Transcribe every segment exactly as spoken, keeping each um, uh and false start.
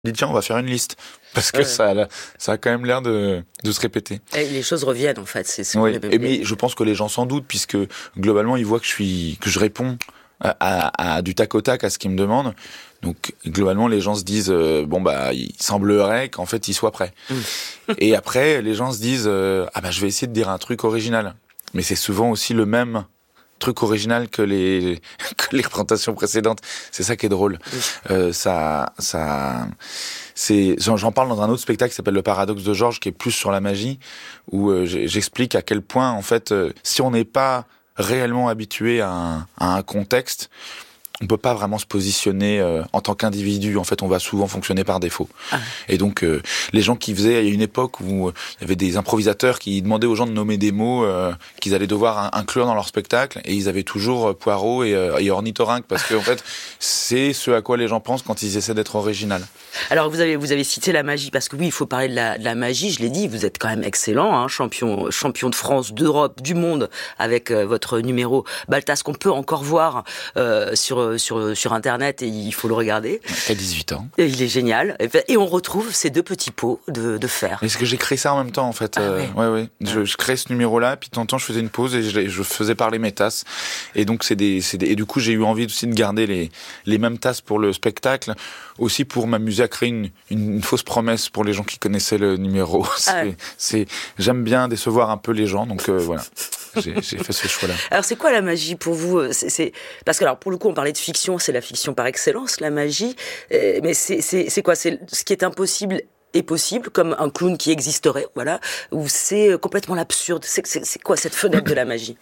dit tiens, on va faire une liste parce que ouais. ça, a, ça a quand même l'air de, de se répéter. Et les choses reviennent en fait. C'est ce oui. Et mais je pense que les gens s'en doutent puisque globalement ils voient que je suis que je réponds à, à, à du tac au tac à ce qu'ils me demandent. Donc globalement les gens se disent euh, bon bah il semblerait qu'en fait ils soient prêts. Mmh. Et après les gens se disent euh, ah bah je vais essayer de dire un truc original. Mais c'est souvent aussi le même truc original que les que les représentations précédentes. C'est ça qui est drôle. Oui. Euh, ça ça c'est j'en, j'en parle dans un autre spectacle qui s'appelle Le Paradoxe de Georges, qui est plus sur la magie, où euh, j'explique à quel point en fait euh, si on n'est pas réellement habitué à un, à un contexte, on peut pas vraiment se positionner euh, en tant qu'individu. En fait, on va souvent fonctionner par défaut. Ah. Et donc, euh, les gens qui faisaient, il y a une époque où euh, il y avait des improvisateurs qui demandaient aux gens de nommer des mots euh, qu'ils allaient devoir inclure dans leur spectacle, et ils avaient toujours euh, poireau et, euh, et ornithorynque, parce que en fait, c'est ce à quoi les gens pensent quand ils essaient d'être original. Alors, vous avez vous avez cité la magie, parce que oui, il faut parler de la, de la magie. Je l'ai dit, vous êtes quand même excellent, hein, champion champion de France, d'Europe, du monde, avec euh, votre numéro Balthazz qu'on peut encore voir euh, sur sur sur internet, et il faut le regarder. Il a dix-huit ans. Et il est génial. Et on retrouve ces deux petits pots de, de fer. Est-ce que j'ai créé ça en même temps en fait? Ah, euh, ouais. ouais ouais. Je, je crée ce numéro-là, puis de temps en temps je faisais une pause et je, je faisais parler mes tasses. Et donc c'est des, c'est des et du coup j'ai eu envie aussi de garder les les mêmes tasses pour le spectacle, aussi pour m'amuser à créer une une, une fausse promesse pour les gens qui connaissaient le numéro. C'est, ah ouais. c'est j'aime bien décevoir un peu les gens, donc euh, voilà. J'ai, j'ai fait ce choix-là. Alors, c'est quoi la magie pour vous? c'est, c'est... Parce que, alors, pour le coup, on parlait de fiction, c'est la fiction par excellence, la magie. Euh, mais c'est, c'est, c'est quoi? C'est ce qui est impossible est possible, comme un clown qui existerait, voilà, ou c'est complètement l'absurde? C'est, c'est, c'est quoi cette fenêtre de la magie?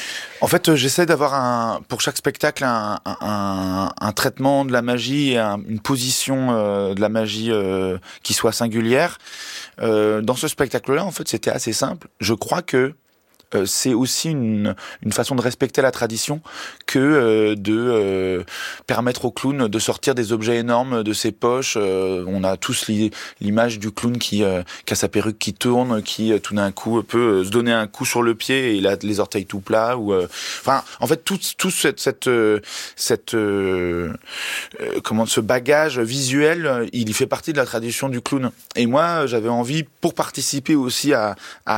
En fait, j'essaie d'avoir un, pour chaque spectacle un, un, un traitement de la magie et un, une position euh, de la magie euh, qui soit singulière. Euh, dans ce spectacle-là, en fait, c'était assez simple. Je crois que Euh, c'est aussi une, une façon de respecter la tradition que euh, de euh, permettre au clown de sortir des objets énormes de ses poches. Euh, on a tous li, l'image du clown qui, euh, qui a sa perruque qui tourne, qui euh, tout d'un coup peut euh, se donner un coup sur le pied et il a les orteils tout plats. Ou, euh, enfin, en fait, tout, tout cette, cette, euh, cette euh, euh, comment, ce bagage visuel, il fait partie de la tradition du clown. Et moi, j'avais envie, pour participer aussi à,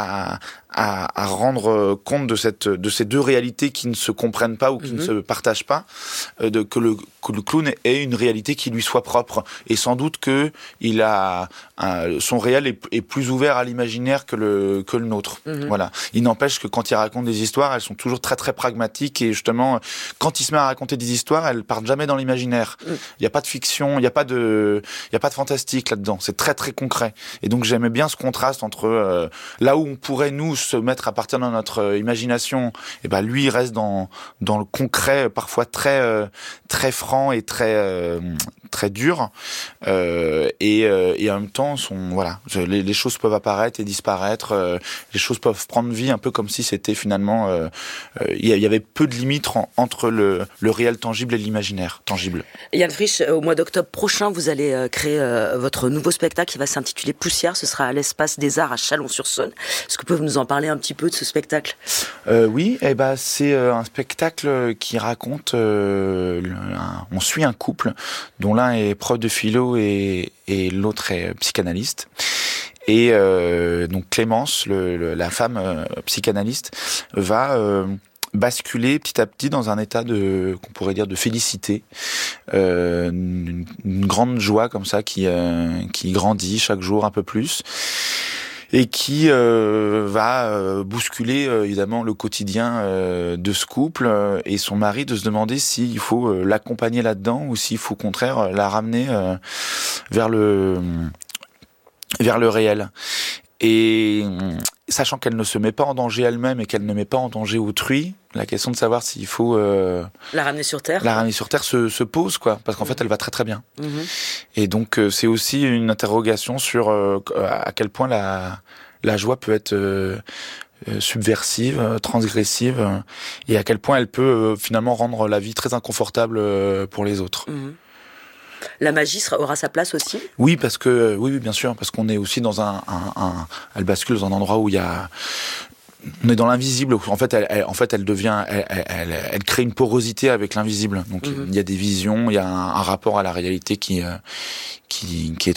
à À, à rendre compte de cette de ces deux réalités qui ne se comprennent pas ou qui mmh. ne se partagent pas, euh, de que le que le clown ait une réalité qui lui soit propre, et sans doute que il a un, son réel est, est plus ouvert à l'imaginaire que le que le nôtre. Mmh. Voilà. Il n'empêche que quand il raconte des histoires, elles sont toujours très très pragmatiques, et justement quand il se met à raconter des histoires, elles partent jamais dans l'imaginaire. Il mmh. y a pas de fiction, il y a pas de il y a pas de fantastique là-dedans. C'est très très concret. Et donc j'aimais bien ce contraste entre euh, là où on pourrait nous se mettre à partir de notre imagination, et ben lui il reste dans dans le concret, parfois très euh, très franc et très euh, très dur, euh, et euh, et en même temps son voilà je, les, les choses peuvent apparaître et disparaître, euh, les choses peuvent prendre vie, un peu comme si c'était finalement euh, euh, il y avait peu de limites en, entre le le réel tangible et l'imaginaire tangible. Yann Frisch, au mois d'octobre prochain, vous allez euh, créer euh, votre nouveau spectacle qui va s'intituler Poussière. Ce sera à l'Espace des Arts à Chalon-sur-Saône. Est-ce que vous pouvez nous en parler un petit peu de ce spectacle? euh, Oui, eh ben, c'est euh, un spectacle qui raconte... Euh, le, un, on suit un couple dont l'un est prof de philo et, et l'autre est psychanalyste. Et euh, donc Clémence, le, le, la femme euh, psychanalyste, va... Euh, basculer petit à petit dans un état de, qu'on pourrait dire, de félicité, euh, une, une grande joie comme ça qui euh, qui grandit chaque jour un peu plus, et qui euh, va euh, bousculer euh, évidemment le quotidien euh, de ce couple, euh, et son mari de se demander s'il faut euh, l'accompagner là-dedans ou s'il faut au contraire la ramener euh, vers le vers le réel. Et sachant qu'elle ne se met pas en danger elle-même et qu'elle ne met pas en danger autrui, la question de savoir s'il faut euh, la ramener sur terre, la ramener sur terre se, se pose, quoi, parce qu'en mmh. fait elle va très très bien. Mmh. Et donc euh, c'est aussi une interrogation sur euh, à quel point la la joie peut être euh, subversive, transgressive, et à quel point elle peut euh, finalement rendre la vie très inconfortable euh, pour les autres. Mmh. La magie sera, aura sa place aussi? Oui, parce que oui, oui, bien sûr, parce qu'on est aussi dans un, un, un elle bascule dans un endroit où il y a on est dans l'invisible. En fait, elle, elle, en fait, elle devient, elle, elle, elle crée une porosité avec l'invisible. Donc, mm-hmm. il y a des visions, il y a un, un rapport à la réalité qui, euh, qui, qui est